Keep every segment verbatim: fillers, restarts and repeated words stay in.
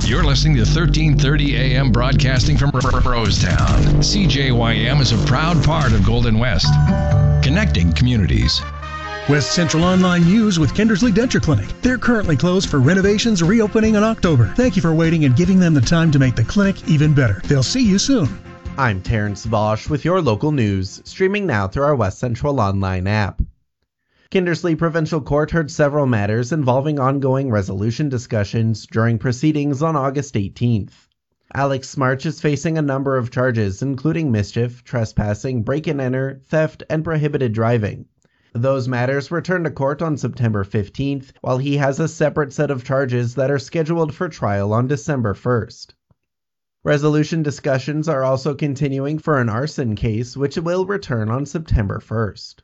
You're listening to thirteen thirty A M broadcasting from Rosetown. C J Y M is a proud part of Golden West, connecting communities. West Central Online News with Kindersley Denture Clinic. They're currently closed for renovations, reopening in October. Thank you for waiting and giving them the time to make the clinic even better. They'll see you soon. I'm Terrence Bosch with your local news, streaming now through our West Central Online app. Kindersley Provincial Court heard several matters involving ongoing resolution discussions during proceedings on August eighteenth. Alex Smarch is facing a number of charges, including mischief, trespassing, break-and-enter, theft, and prohibited driving. Those matters returned to court on September fifteenth, while he has a separate set of charges that are scheduled for trial on December first. Resolution discussions are also continuing for an arson case, which will return on September first.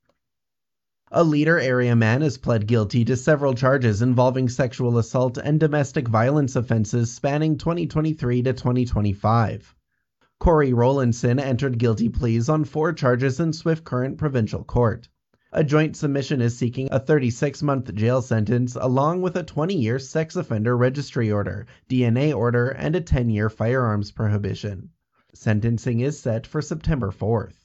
A Leader area man has pled guilty to several charges involving sexual assault and domestic violence offenses spanning twenty twenty-three to twenty twenty-five. Corey Rowlandson entered guilty pleas on four charges in Swift Current Provincial Court. A joint submission is seeking a thirty-six month jail sentence along with a twenty year sex offender registry order, D N A order, and a ten year firearms prohibition. Sentencing is set for September fourth.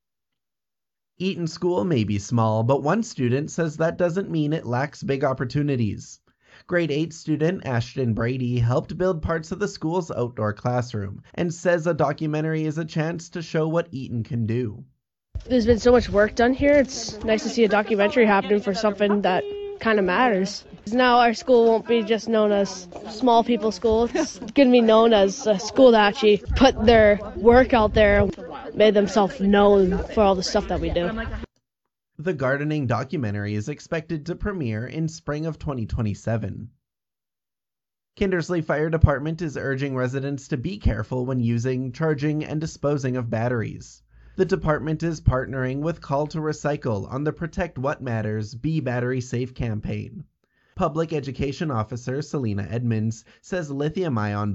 Eaton School may be small, but one student says that doesn't mean it lacks big opportunities. Grade eight student Ashton Brady helped build parts of the school's outdoor classroom and says a documentary is a chance to show what Eaton can do. There's been so much work done here. It's nice to see a documentary happening for something that kind of matters. Now our school won't be just known as small people school. It's going to be known as a school that actually put their work out there, made themselves known for all the stuff that we do. The gardening documentary is expected to premiere in spring of twenty twenty-seven. Kindersley Fire Department is urging residents to be careful when using, charging, and disposing of batteries. The department is partnering with Call to Recycle on the Protect What Matters, Be Battery Safe campaign. Public Education Officer Selena Edmonds says lithium-ion